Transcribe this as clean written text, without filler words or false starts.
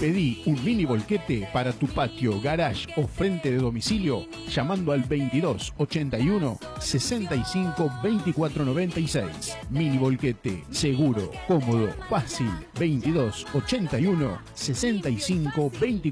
Pedí un mini volquete para tu patio, garage o frente de domicilio llamando al 22 81 65 24 96. Mini volquete, seguro, cómodo, fácil. 22 81 65 24